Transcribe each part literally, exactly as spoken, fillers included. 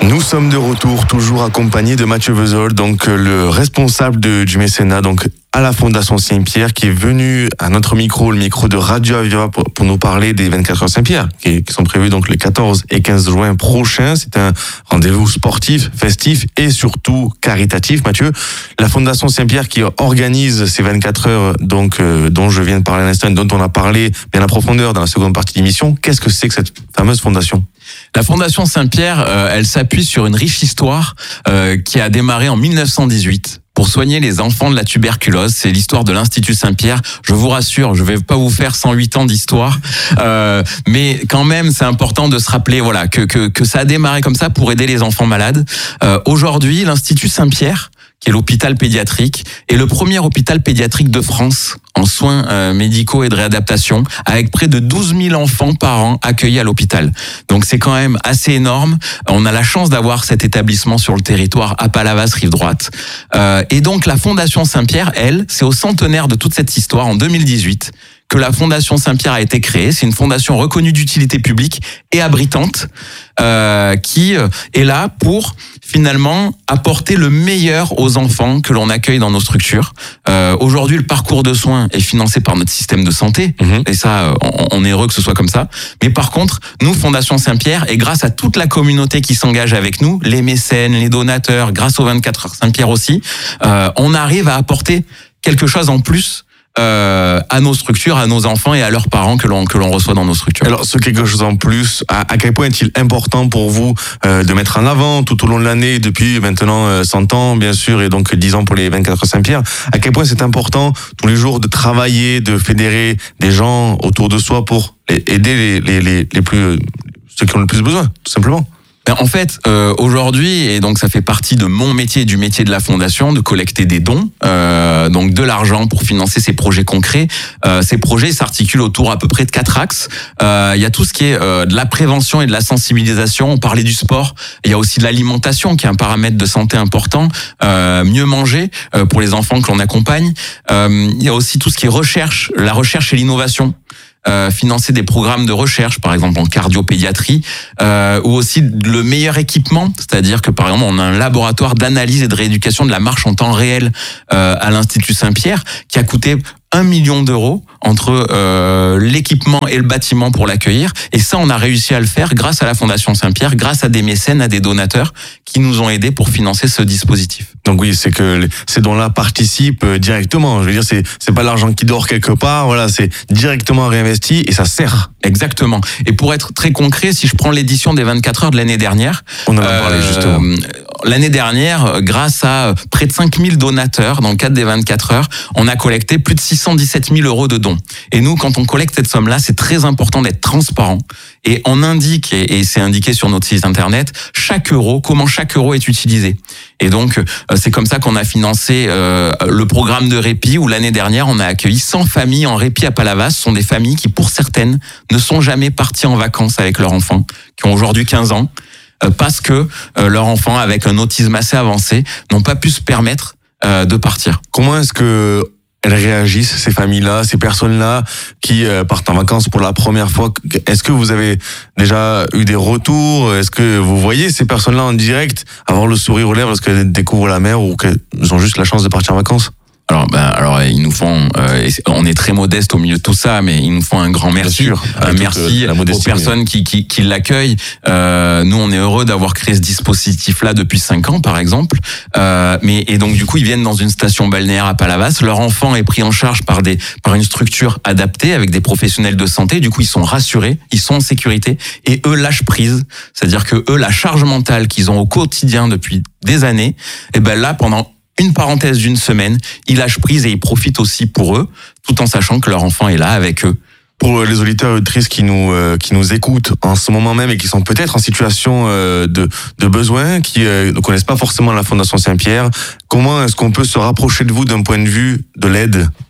Nous sommes de retour, toujours accompagnés de Mathieu Vesoul, donc le responsable de, du mécénat, donc à la Fondation Saint-Pierre, qui est venu à notre micro, le micro de Radio Aviva, pour, pour nous parler des vingt-quatre heures Saint-Pierre, qui, qui sont prévus donc les quatorze et quinze juin prochains. C'est un rendez-vous sportif, festif et surtout caritatif. Mathieu, la Fondation Saint-Pierre qui organise ces vingt-quatre heures, donc euh, dont je viens de parler à l'instant, et dont on a parlé bien à profondeur dans la seconde partie de l'émission. Qu'est-ce que c'est que cette fameuse fondation ? La Fondation Saint-Pierre, euh, elle s'appuie sur une riche histoire euh, qui a démarré en mille neuf cent dix-huit pour soigner les enfants de la tuberculose. C'est l'histoire de l'Institut Saint-Pierre. Je vous rassure, je vais pas vous faire cent huit ans d'histoire, euh, mais quand même, c'est important de se rappeler, voilà, que que que ça a démarré comme ça pour aider les enfants malades. Euh, aujourd'hui, l'Institut Saint-Pierre, qui est l'hôpital pédiatrique, est le premier hôpital pédiatrique de France en soins euh, médicaux et de réadaptation, avec près de douze mille enfants par an accueillis à l'hôpital. Donc c'est quand même assez énorme. On a la chance d'avoir cet établissement sur le territoire à Palavas, rive droite. Euh, et donc la Fondation Saint-Pierre, elle, c'est au centenaire de toute cette histoire, en deux mille dix-huit, que la Fondation Saint-Pierre a été créée. C'est une fondation reconnue d'utilité publique et abritante, euh, qui est là pour finalement apporter le meilleur aux enfants que l'on accueille dans nos structures. Euh, aujourd'hui, le parcours de soins est financé par notre système de santé, mmh. et ça, on, on est heureux que ce soit comme ça. Mais par contre, nous, Fondation Saint-Pierre, et grâce à toute la communauté qui s'engage avec nous, les mécènes, les donateurs, grâce aux vingt-quatre heures Saint-Pierre aussi, euh, on arrive à apporter quelque chose en plus Euh, à nos structures, à nos enfants et à leurs parents que l'on que l'on reçoit dans nos structures. Alors, ce quelque chose en plus, à, à quel point est-il important pour vous euh, de mettre en avant tout au long de l'année, depuis maintenant euh, cent ans, bien sûr, et donc dix ans pour les vingt-quatre heures Saint-Pierre, à quel point c'est important tous les jours de travailler, de fédérer des gens autour de soi pour aider les, les, les, les plus, ceux qui ont le plus besoin, tout simplement. En fait, euh, aujourd'hui, et donc ça fait partie de mon métier et du métier de la Fondation, de collecter des dons, euh, donc de l'argent pour financer ces projets concrets. Euh, ces projets s'articulent autour à peu près de quatre axes. Euh, il y a tout ce qui est euh, de la prévention et de la sensibilisation. On parlait du sport. Il y a aussi de l'alimentation, qui est un paramètre de santé important. Euh, mieux manger euh, pour les enfants que l'on accompagne. Euh, il y a aussi tout ce qui est recherche, la recherche et l'innovation. Euh, financer des programmes de recherche, par exemple en cardiopédiatrie, euh, ou aussi le meilleur équipement, c'est-à-dire que par exemple on a un laboratoire d'analyse et de rééducation de la marche en temps réel euh, à l'Institut Saint-Pierre, qui a coûté un million d'euros entre euh, l'équipement et le bâtiment pour l'accueillir. Et ça, on a réussi à le faire grâce à la Fondation Saint-Pierre, grâce à des mécènes, à des donateurs qui nous ont aidés pour financer ce dispositif. Donc oui, c'est que ces dons-là participent directement. Je veux dire, c'est c'est pas l'argent qui dort quelque part. Voilà, c'est directement réinvesti et ça sert. Exactement. Et pour être très concret, si je prends l'édition des vingt-quatre heures de l'année dernière, on en a euh, parlé justement. L'année dernière, grâce à près de cinq mille donateurs dans le cadre des vingt-quatre heures, on a collecté plus de six cent dix-sept mille euros de dons. Et nous, quand on collecte cette somme-là, c'est très important d'être transparent. Et on indique, et, et c'est indiqué sur notre site internet, chaque euro, comment chaque euro est utilisé. Et donc, c'est comme ça qu'on a financé euh, le programme de répit, où l'année dernière, on a accueilli cent familles en répit à Palavas. Ce sont des familles qui, pour certaines, ne sont jamais parties en vacances avec leurs enfants, qui ont aujourd'hui quinze ans, euh, parce que euh, leurs enfants, avec un autisme assez avancé, n'ont pas pu se permettre euh, de partir. Comment est-ce que elles réagissent, ces familles-là, ces personnes-là qui euh, partent en vacances pour la première fois? Est-ce que vous avez déjà eu des retours? Est-ce que vous voyez ces personnes-là en direct avoir le sourire aux lèvres parce qu'elles découvrent la mer ou qu'elles ont juste la chance de partir en vacances? Alors, ben, alors ils nous font, euh, on est très modeste au milieu de tout ça, mais ils nous font un grand merci, sûr, un merci euh, aux personnes qui, qui, qui l'accueillent. Euh, nous, on est heureux d'avoir créé ce dispositif-là depuis cinq ans, par exemple. Euh, mais et donc du coup, ils viennent dans une station balnéaire à Palavas. Leur enfant est pris en charge par des, par une structure adaptée avec des professionnels de santé. Du coup, ils sont rassurés, ils sont en sécurité, et eux lâchent prise. C'est-à-dire que eux, la charge mentale qu'ils ont au quotidien depuis des années, et ben là, pendant une parenthèse d'une semaine, ils lâchent prise et ils profitent aussi pour eux, tout en sachant que leur enfant est là avec eux. Pour les auditeurs et auditrices qui nous euh, qui nous écoutent en ce moment même et qui sont peut-être en situation euh, de de besoin, qui euh, ne connaissent pas forcément la Fondation Saint-Pierre, comment est-ce qu'on peut se rapprocher de vous d'un point de vue de l'aide?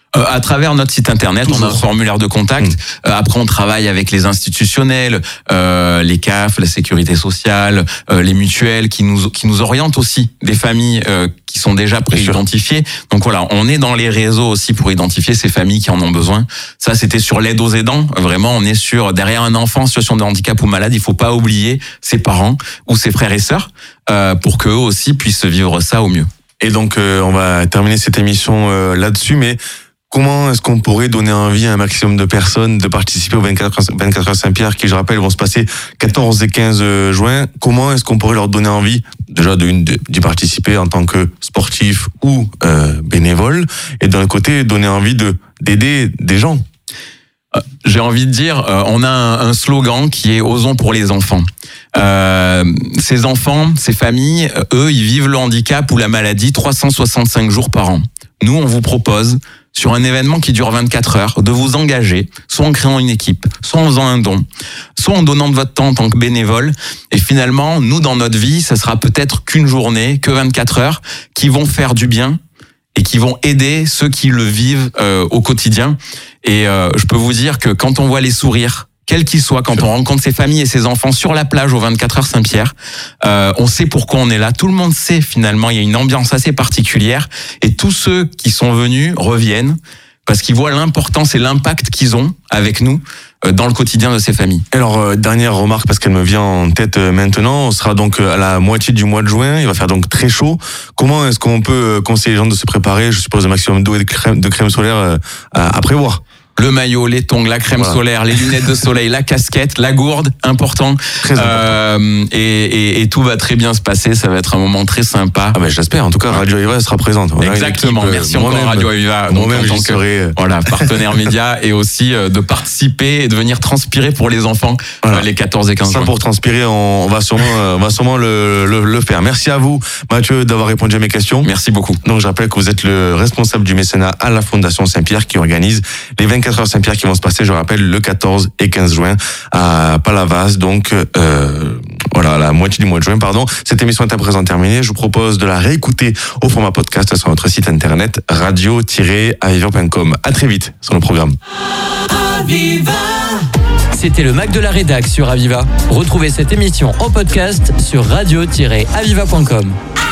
Euh, à travers notre site internet, Toujours. on a un formulaire de contact. Mmh. Euh, après, on travaille avec les institutionnels, euh, les C A F, la sécurité sociale, euh, les mutuelles, qui nous qui nous orientent aussi des familles euh, qui sont déjà pré-identifiées. Donc voilà, on est dans les réseaux aussi pour identifier ces familles qui en ont besoin. Ça, c'était sur l'aide aux aidants. Vraiment, on est sur derrière un enfant en situation de handicap ou malade, il faut pas oublier ses parents ou ses frères et sœurs euh, pour qu'eux aussi puissent vivre ça au mieux. Et donc, euh, on va terminer cette émission euh, là-dessus, mais comment est-ce qu'on pourrait donner envie à un maximum de personnes de participer aux vingt-quatre heures Saint-Pierre qui, je rappelle, vont se passer quatorze et quinze juin? Comment est-ce qu'on pourrait leur donner envie, déjà d'y de, de, participer en tant que sportif ou euh, bénévole, et d'un côté, donner envie de d'aider des gens? Euh, j'ai envie de dire, euh, on a un, un slogan qui est « Osons pour les enfants ». Euh, ces enfants, ces familles, eux, ils vivent le handicap ou la maladie trois cent soixante-cinq jours par an. Nous, on vous propose, sur un événement qui dure vingt-quatre heures, de vous engager, soit en créant une équipe, soit en faisant un don, soit en donnant de votre temps en tant que bénévole. Et finalement, nous, dans notre vie, ça sera peut-être qu'une journée, que vingt-quatre heures, qui vont faire du bien et qui vont aider ceux qui le vivent euh, au quotidien. Et euh, je peux vous dire que quand on voit les sourires, quel qu'il soit, quand on rencontre ses familles et ses enfants sur la plage aux vingt-quatre heures Saint-Pierre, euh, on sait pourquoi on est là. Tout le monde sait finalement, il y a une ambiance assez particulière. Et tous ceux qui sont venus reviennent parce qu'ils voient l'importance et l'impact qu'ils ont avec nous euh, dans le quotidien de ces familles. Alors, euh, dernière remarque, parce qu'elle me vient en tête euh, maintenant, on sera donc à la moitié du mois de juin, il va faire donc très chaud. Comment est-ce qu'on peut conseiller les gens de se préparer? Je suppose un maximum d'eau et de crème, de crème solaire euh, à, à prévoir. Le maillot, les tongs, la crème voilà. solaire, les lunettes de soleil, la casquette, la gourde, important. Très important. Euh, et, et, et tout va très bien se passer. Ça va être un moment très sympa. Ah ben j'espère. En tout cas, Radio Aviva sera présente. Voilà, Exactement. Merci encore Radio Aviva. Moi-même, j'y serai. Voilà, partenaire média et aussi euh, de participer et de venir transpirer pour les enfants voilà. euh, les quatorze et quinze juin. Ça pour transpirer, on, on va sûrement, euh, on va sûrement le, le, le faire. Merci à vous, Mathieu, d'avoir répondu à mes questions. Merci beaucoup. Donc je rappelle que vous êtes le responsable du mécénat à la Fondation Saint-Pierre qui organise les vingt-quatre heures Saint-Pierre qui vont se passer, je rappelle, le quatorze et quinze juin à Palavas. Donc, euh, voilà, la moitié du mois de juin, pardon. Cette émission est à présent terminée. Je vous propose de la réécouter au format podcast sur notre site internet radio tiret aviva point com. À très vite sur le programme. Aviva. C'était le Mac de la Rédac sur Aviva. Retrouvez cette émission en podcast sur radio tiret aviva point com.